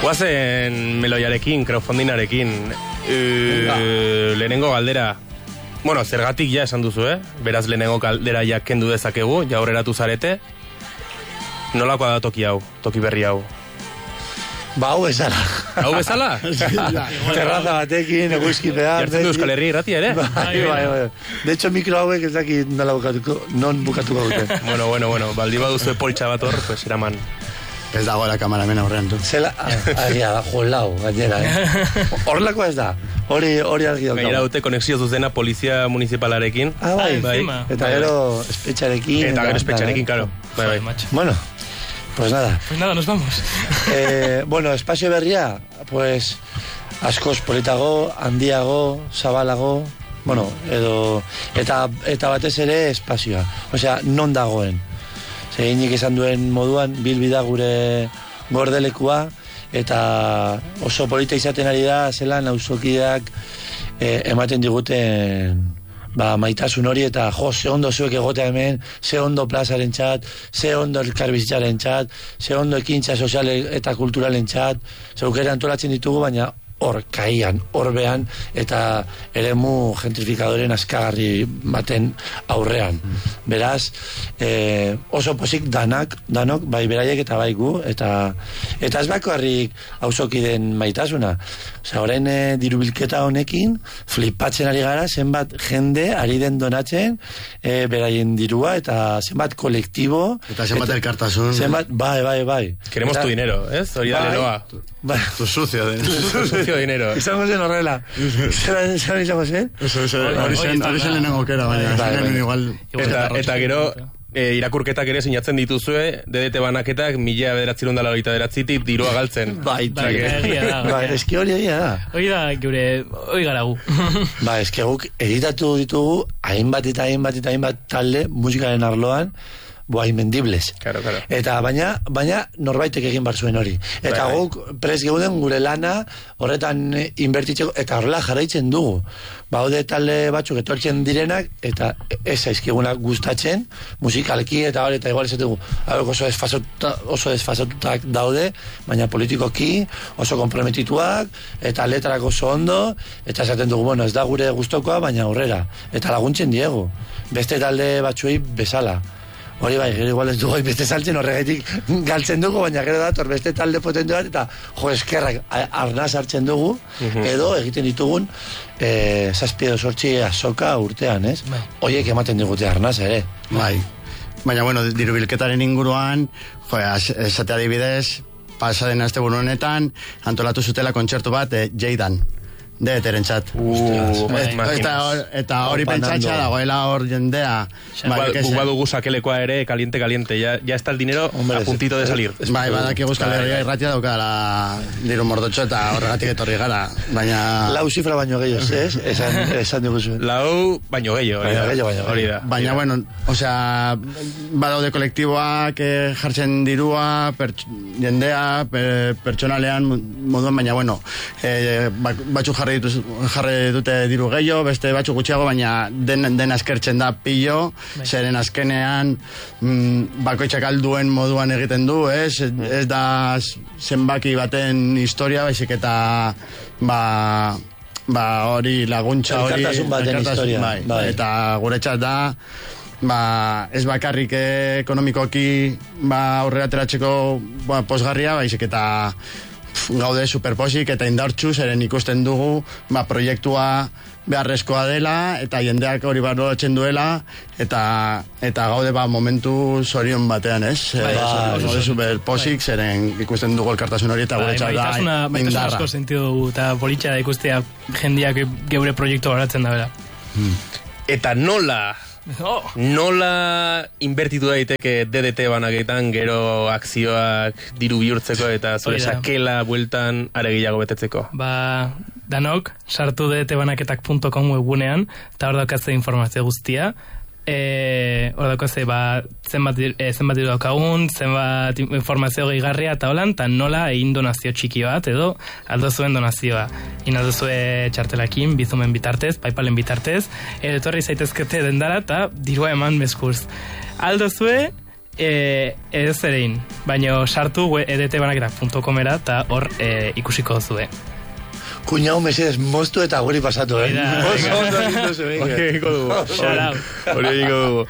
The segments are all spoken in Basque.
Guazen meloiarekin, crowdfundingarekin. Lehenengo galdera. Bueno, zergatik ja esan duzu, Beraz, lehenengo galdera ja kendu dezakegu, ja aurreratu zarete. Nolakoa da toki hau, toki berri hau? Ba, hau bezala. Hau bezala? Terraza batekin, eguzkipean. Jartzen du Euskal Herri irratia, ere? Bai. De hecho, mikro hauek ez dakit non bukatuko dute. Bueno. Baldi baduzu poltsa bat hor, pues eraman. Ez dagoela kameramen aurrean, tu. Zela, agia, bajo lau, gainera, Horrelako ez da, hori argi daukagu. Gainera dute konexio zuzena polizia municipalarekin. Bai. Eta gero espetxarekin. Eta gero espetxarekin, claro. Bai. Bueno, pues nada. Pues nada, nos vamos. Bueno, espazio berria, pues, askoz politago, handiago, zabalago, bueno, eta batez ere espazioa. Osea, non dagoen. Zeinik esan duen moduan, bilbida gure gordelekua, eta oso polita izaten ari da, zelan auzokideak ematen diguten maitasun hori, eta ze ondo zuek egotea hemen, ze ondo plazaren txat, ze ondo elkarbizitzaren txat, ze ondo ekintza sozial eta kulturalen txat, zeukera antolatzen ditugu, baina hor kaian, horbean, eta eremu gentrifikadoren askagarri baten aurrean. Beraz, oso pozik danok, bai beraiek eta bai gu, eta ez bakarrik auzokideen maitasuna. Osea, orain dirubilketa honekin, flipatzen ari gara, zenbat jende ari den donatzen beraien dirua, eta zenbat kolektibo. Eta zenbat elkartasun. Bai. Queremos tu dinero, ez? Hori da leroa. Tu sucio dinero. Izango zen horrela. Zer izango zen? Hori zen lehenengo kera, baina igual. Eta gero, irakurketak ere sinatzen dituzue, DDT banaketak 1999 dirua galtzen. Bai, eski hori egia da. Hori gara gu. Eski guk editatu ditugu hainbat talde musikaren arloan, inmendibles. Claro. Eta baina norbaitek egin bar zuen hori. Eta guk prest geuden gure lana horretan inbertitzeko, eta horrela jarraitzen dugu. Baude talde batzuk etortzen direnak, eta ez zaizkigunak gustatzen, musikalki eta hori, eta igual ez dugu. Oso desfasatutak daude, baina politikoki oso komprometituak, eta letrak oso ondo, eta esaten dugu, bueno, ez da gure gustokoa, baina aurrera. Eta laguntzen diegu. Beste talde batzuei bezala. Hori bai, gero igual ez dugu beste saltzen horregatik galtzen dugu, baina gero dator beste talde potente bat, eta eskerrak arnaz hartzen dugu, edo egiten ditugun 7-8 azoka urtean, ez? Horiek ematen digute arnaz ere. Bai. Baina, bueno, dirubilketaren inguruan, esate adibidez, pasaden asteburu honetan, antolatu zutela kontzertu bat, Jeidan. DDTren txat. Eta hori pentsatxa dagoela hor jendea. Guk badugu sakelekoa ere, caliente. Ya está el dinero a puntito de salir. Bai, badaki Euskal Herria irratia daukala diru mordotxo eta horregatik etorri gara. Baina... Lau zifra baino gehiago, ez? Esan dugu. Lau baino gehiago. Hori da. Baina, bueno, osea, badaude kolektiboak jartzen dirua, jendea, pertsonalean moduan, baina, bueno, batzu jarri dute diru gehiago, beste batzu gutxiago, baina den askertzen da pillo, zeren azkenean bakoitzak alduen moduan egiten du, ez da zenbaki baten historia, baizik eta hori laguntza hori elkartasun baten historia, eta guretzat da ez bakarrik ekonomikoki aurrera ateratzeko posgarria, baizik eta gaude superposik eta indartxu, zeren ikusten dugu proiektua beharrezkoa dela eta jendeak hori baloratzen duela eta gaude momentu zorion batean, ez? Gaude superposik, zeren ikusten dugu elkartasun hori eta guretzat da indarra. Maitasuna asko sentidu dugu eta politxa da ikustea jendeak geure proiektu baratzen da bera. Eta nola inbertitu daiteke DDT banaketan gero akzioak diru bihurtzeko eta zure sakela bueltan aregiago betetzeko? Danok, sartu ddtbanaketak.com webgunean, eta hor daukatze informazio guztia. Hor daukatze zenbat diru daukagun, zenbat informazio gehigarria eta holan, eta nola egin donazio txiki bat, edo aldo zuen donazioa. Inalduzue txartelakin, bizumen bitartez, PayPalen bitartez, etorri zaitezkete dendara eta dirua eman meskuz. Aldo zue, ez erein, baina sartu edtbanaketak.comera eta hor ikusiko duzue. Kuñau mesedez moztu eta guri pasatu, Oso ondo egin zu, Hori egiko dugu.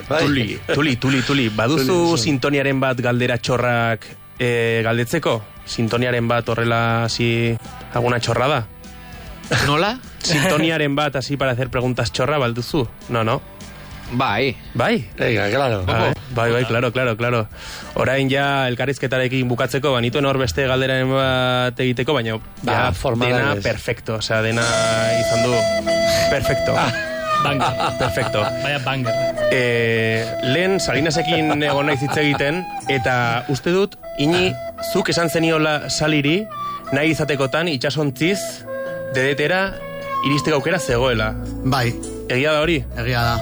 Tuli, baduzu sintoniaren bat galdera txorrak galdetzeko? Sintoniaren bat horrela así alguna chorrada? Nola? Sintoniaren bat así para hacer preguntas chorra, balduzu? No. Bai. Venga, claro. Bai, claro. Orain ja elkarrizketarekin bukatzeko, banituen hor beste galderaren bat egiteko, baina ja, dena perfecto, osea, dena izan du perfecto. Banger. Perfecto. Baina banger. Lehen Salinasekin egon naiz hitz egiten, eta uste dut, ini zuk esan zeniola Saliri, nahi izatekotan itxasontziz dedetera iristeko aukera zegoela. Bai. Egia da hori? Egia da.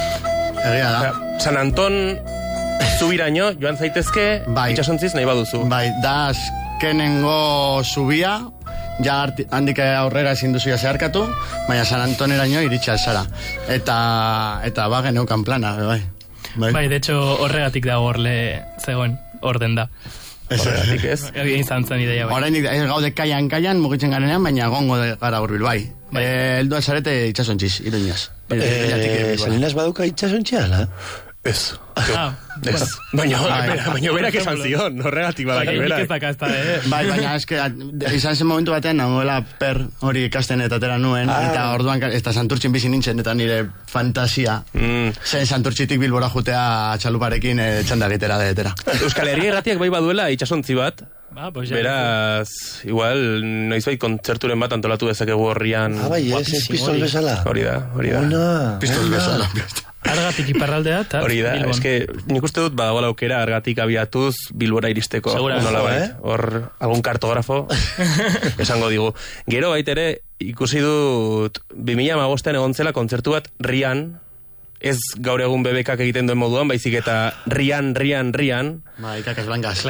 San Anton zubiraino joan zaitezke itxasontziz nahi baduzu. Bai, da azkenengo zubia, ja handik aurrera ezin duzu zeharkatu, baina San Antoneraino iritsa zara. Eta geneukan plana, bai. Bai, de hecho, horregatik dago horle zegoen, orden da. Horregatik ez? Egin izan zen ideia, bai. Horrein gaude kaian mugitzen garenean, baina gongo gara hurbil, bai. Eldu alzarete itxasontziz, iruñaz. Salinas baduka itxasontziala? Ez. Baina berak esan zion, horregatik badaki berak. Bai, baina eske izan zen momentu batean nagoela per hori ikasten eta atera nuen, eta orduan eta Santurtzin bizi nintzen eta nire fantasia. Zen Santurtzitik Bilbora jutea txaluparekin txanda egitera dedetera. Euskal Herria Irratiak bai baduela itxasontzi bat. Beraz, igual, noizbait kontzerturen bat antolatu dezakegu horrian. Bai, ez pistol bezala. Hori da. Pistol bezala. Argatik iparraldea eta hori da, eske nik uste dut badagoela aukera Argatik abiatuz Bilbora iristeko. Hor algun kartografo esango digu. Gero baitere ikusi dut 2015 egon zela kontzertu bat Rian, ez gaur egun bebekak egiten duen moduan, baizik eta Rian. Bai, Cacas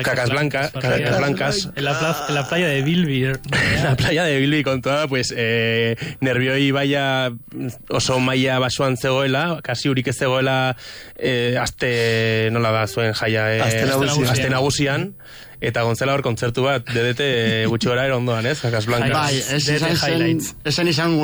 Blancas. En la playa de Bilbi. La playa de Bilbi kontua, pues, nervioi baia oso maila basuan zegoela, kasi urik ez zegoela, nola da zuen jaia, aste nagusian, eta gontzela hor kontzertu bat, dedete gutxi gora erondoan, ez? Cacas Blancas. Bai, esan izan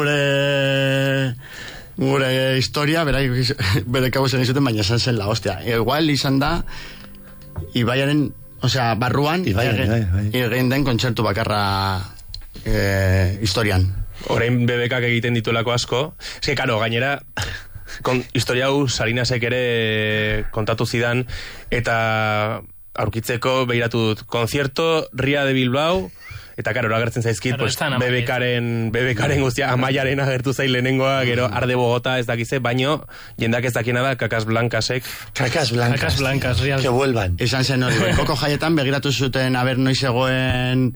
gure historia, bere kabo zen izuten, baina esan zen la hostia. Igual izan da, Ibaiaren, osea, barruan, egin den kontzertu bakarra historian. Orain bebekak egiten dituelako asko. Ez que, karo, gainera, historia hau Salinasek ere kontatu zidan, eta aurkitzeko behiratu dut. Concierto Ria de Bilbao, eta karo, agertzen zaizkit, pues, bebekaren guztia, Amaiaren agertu zail lehenengoa, gero Arde Bogota ez dakize, baino, jendak ez dakiena da, Cacas Blancasek. Cacas Blancas, real. Que vuelvan. Esan zen hori, koko jaietan begiratu zuten, noiz egoen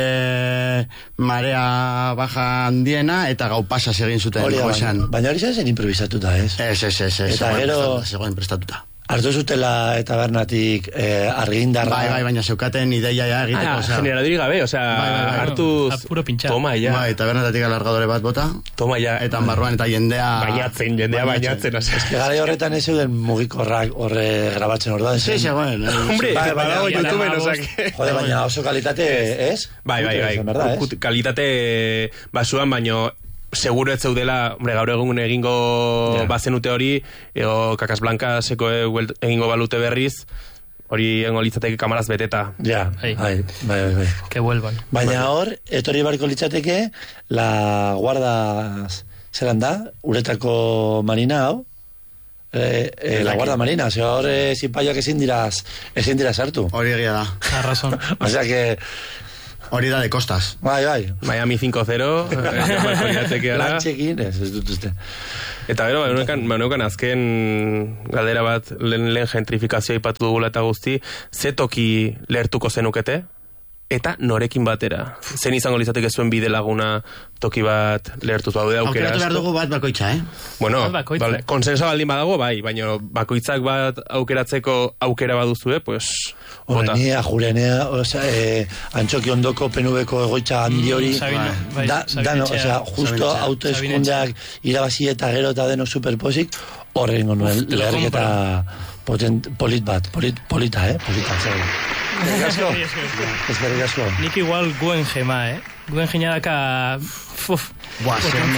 marea baja handiena, eta gau pasaz egin zuten. Baina hori zen improvisatuta, ez? Ez. Eta gero... Zegoen prestatuta. Hartu zutela eta bernatik argindarra. Bai, baina zeukaten ideia egiteko. Generaduri gabe, hartu... Puro pintxat. Toma, ja. Bai, eta bernatatik alargadore bat bota. Toma, ja. Eta barruan eta jendea bainatzen. Eske gara horretan ez zeuden mugikorrak horre grabatzen orduan. Sí, zegoen. Hombre, badago YouTubeen, Jode, baina oso kalitate, ez? Bai. Kalitate basuan, baino... Seguro ez zeudela, gaur egun egingo bazenute hori, ego Cacas Blancaseko egingo balute berriz, hori egingo litzateke kamaraz beteta. Ja, bai. Que vuelvan. Baina hor, etorri barko litzateke, la guarda, zelan da, uretako marina hau, la guarda marina, hor zipaiak ezin dira sartu. Hori egia da. Arrazon. O sea que... Hori da de Costas. Bai. Miami 5-0. Lantxekin, ez dut uste. Eta bero, neukan azken galdera bat, lehen gentrifikazioa ipatu dugula eta guzti, ze toki lehertuko zenukete? Eta norekin batera. Zen izango litzateke zuen bide laguna toki bat lehertuz baude aukera. Aukeratu behar dugu bat bakoitza, Bueno, konsensa baldin badago, bai, baina bakoitzak bat aukeratzeko aukera baduzue, pues... Horrenia, jurenea, antxoki ondoko PNV-ko egoitza handi hori, justo autoeskundeak irabazi eta gero eta deno superposik, horrengo nuen leherketa polita, polita, zer. Eskerrik asko. Nik igual Guggenheima, Guggenheima daka... Buah,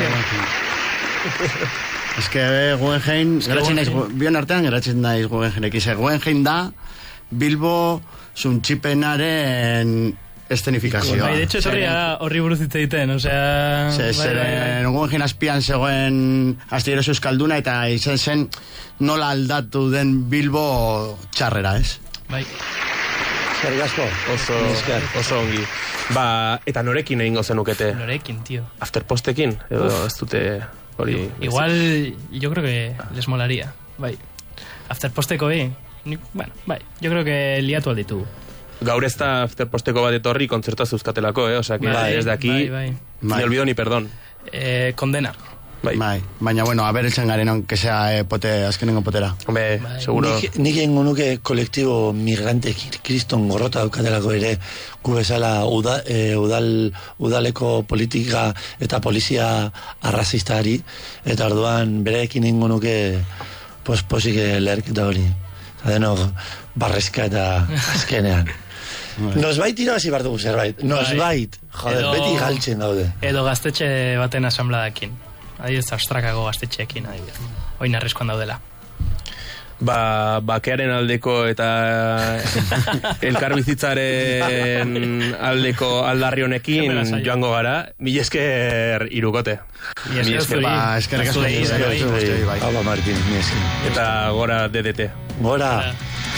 Ez que Guggenheim, geratzen naiz, bion artean geratzen naiz Guggenheimekin. Guggenheim da Bilbo zuntxipenaren estenifikazioa. Bai, de hecho, horri buruz hitz egiten, osea... Zeren Guggenheim azpian zegoen astillero euskalduna eta izan zen nola aldatu den Bilbo txarrera, ez? Bai. Eskerrik asko. Oso ongi. Ba, eta norekin egingo zenukete? Norekin, tío. Afterpostekin? Edo ez dute hori... Igual, yo creo que les molaría. Bai. Afterposteko, bueno, bai. Yo creo que liatu alditu. Gaur ez da afterposteko bat etorri kontzertua zeuzkatelako, Osea, que desde aquí... Ni olvido ni perdón. Condena. Bai. Baina, bueno, aberetzen garen aunque sea azkenengo potera. Hombre, seguro. Nik egingo nuke kolektibo migrante kriston gorrota daukatelako ere gu bezala udaleko politika eta polizia arrazistari eta orduan bereekin egingo nuke posik leherketa hori. Denok barrezka eta azkenean. Nosbait irabazi behar dugu zerbait. Nosbait, joder, beti galtzen daude. Edo gaztetxe baten asambladakin. Adibidez, Austrakago gaztetxeekin, adibidez. Oin arreskoan daudela. Ba, bakearen aldeko eta elkarbizitzaren aldeko aldarri honekin joango gara. Mil esker irukote. Mil esker eskerrik asko. Hau Martin, mil esker. Eta gora DDT. Gora.